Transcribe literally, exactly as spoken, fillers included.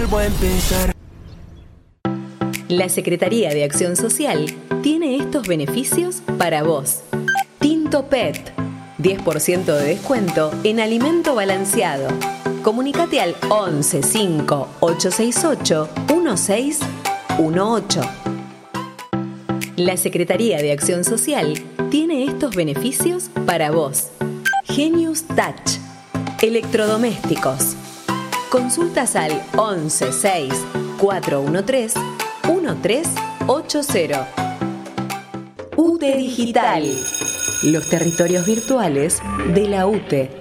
vuelvo a empezar. La Secretaría de Acción Social tiene estos beneficios para vos. Tinto Pet, diez por ciento de descuento en alimento balanceado. Comunicate al once cinco ocho seis ocho uno seis uno ocho. La Secretaría de Acción Social tiene estos beneficios para vos. Genius Touch, electrodomésticos. Consultas al once seis cuatro uno tres uno tres ocho cero. U T E Digital, los territorios virtuales de la U T E.